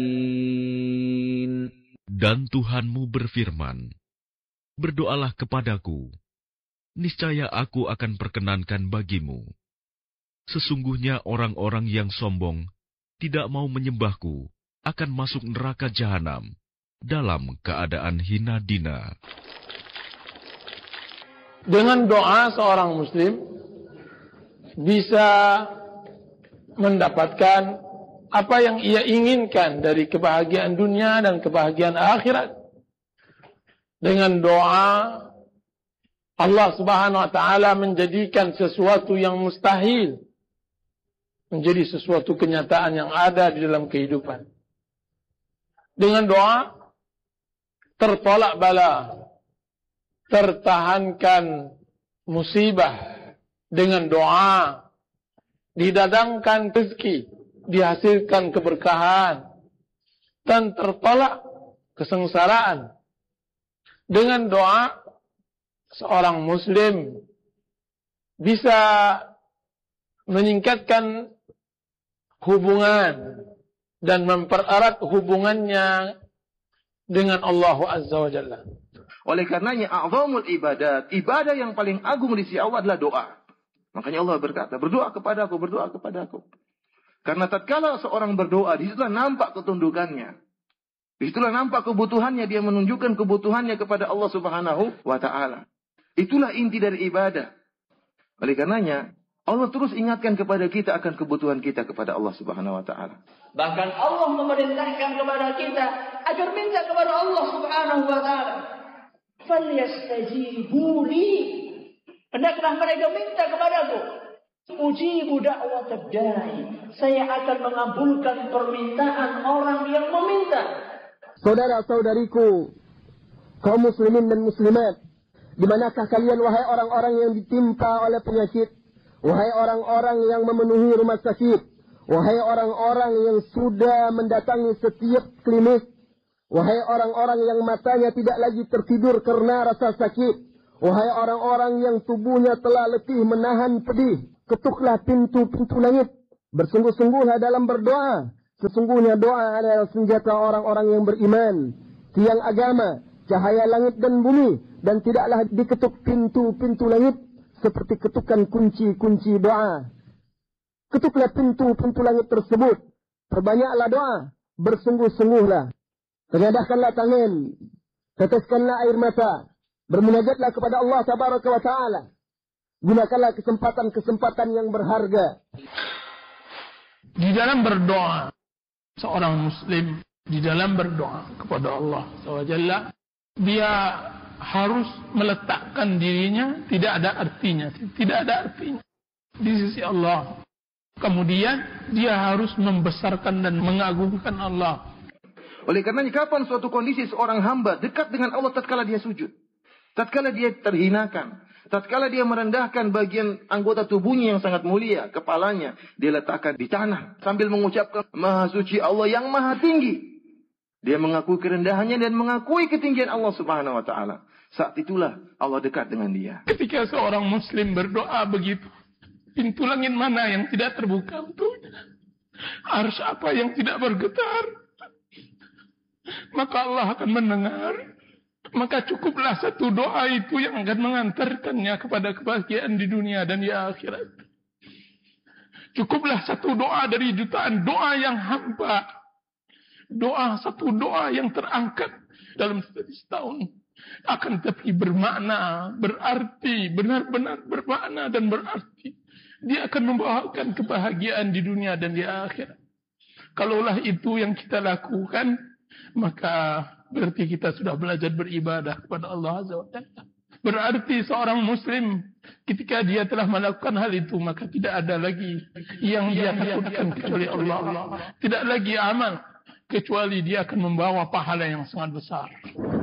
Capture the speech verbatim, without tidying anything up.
Dan Tuhanmu berfirman, berdoalah kepadaku, niscaya aku akan perkenankan bagimu. Sesungguhnya orang-orang yang sombong tidak mau menyembahku akan masuk neraka jahanam dalam keadaan hina dina. Dengan doa seorang muslim bisa mendapatkan apa yang ia inginkan dari kebahagiaan dunia dan kebahagiaan akhirat. Dengan doa Allah Subhanahu wa taala menjadikan sesuatu yang mustahil menjadi sesuatu kenyataan yang ada di dalam kehidupan. Dengan doa tertolak bala, tertahankan musibah. Dengan doa didadangkan rezeki, dihasilkan keberkahan, dan tertolak kesengsaraan. Dengan doa seorang muslim bisa meningkatkan hubungan dan mempererat hubungannya dengan Allah Azza wa Jalla. Oleh karenanya a'zamul ibadat, ibadah yang paling agung di sisi Allah adalah doa. Makanya Allah berkata, berdoa kepadaku, berdoa kepadaku. Karena tatkala seorang berdoa, disitulah nampak ketundukannya. Disitulah nampak kebutuhannya, dia menunjukkan kebutuhannya kepada Allah Subhanahu wa taala. Itulah inti dari ibadah. Oleh karenanya Allah terus ingatkan kepada kita akan kebutuhan kita kepada Allah Subhanahu wa taala. Bahkan Allah memerintahkan kepada kita agar minta kepada Allah Subhanahu wa taala. Falyastajibu li. Hendaklah mereka minta kepadaku. Ujibu da'watad da'i. Saya akan mengabulkan permintaan orang yang meminta. Saudara-saudariku, kaum muslimin dan muslimat, di manakah kalian wahai orang-orang yang ditimpa oleh penyakit? Wahai orang-orang yang memenuhi rumah sakit, wahai orang-orang yang sudah mendatangi setiap klinik, wahai orang-orang yang matanya tidak lagi tertidur karena rasa sakit, wahai orang-orang yang tubuhnya telah letih menahan pedih, ketuklah pintu-pintu langit, bersungguh-sungguhlah dalam berdoa. Sesungguhnya doa adalah senjata orang-orang yang beriman, tiang agama, cahaya langit dan bumi, dan tidaklah diketuk pintu-pintu langit seperti ketukan kunci-kunci doa. Ketuklah pintu-pintu langit tersebut. Perbanyaklah doa. Bersungguh-sungguhlah. Tengadahkanlah tangan. Teteskanlah air mata. Bermunajatlah kepada Allah Tabaraka wa Ta'ala. Gunakanlah kesempatan-kesempatan yang berharga. Di dalam berdoa, seorang muslim di dalam berdoa kepada Allah subhanahu wa taala, dia harus meletakkan dirinya, tidak ada artinya, tidak ada artinya di sisi Allah. Kemudian dia harus membesarkan dan mengagungkan Allah. Oleh karenanya kapan suatu kondisi seorang hamba dekat dengan Allah tatkala dia sujud, tatkala dia terhinakan, tatkala dia merendahkan bagian anggota tubuhnya yang sangat mulia, kepalanya dia letakkan di tanah sambil mengucapkan Maha Suci Allah yang Maha Tinggi. Dia mengakui kerendahannya dan mengakui ketinggian Allah Subhanahu wa taala. Saat itulah Allah dekat dengan dia. Ketika seorang muslim berdoa begitu, pintu langit mana yang tidak terbuka untuknya? Arsy apa yang tidak bergetar? Maka Allah akan mendengar. Maka cukuplah satu doa itu yang akan mengantarkannya kepada kebahagiaan di dunia dan di akhirat. Cukuplah satu doa dari jutaan doa yang hamba. Doa, satu doa yang terangkat dalam setahun. Akan tetapi bermakna, berarti, benar-benar bermakna dan berarti. Dia akan membawakan kebahagiaan di dunia dan di akhirat. Kalaulah itu yang kita lakukan, maka berarti kita sudah belajar beribadah kepada Allah Azza wa Jalla. Berarti seorang muslim ketika dia telah melakukan hal itu, maka tidak ada lagi yang dia takutkan kecuali Allah. Tidak lagi amal kecuali dia akan membawa pahala yang sangat besar.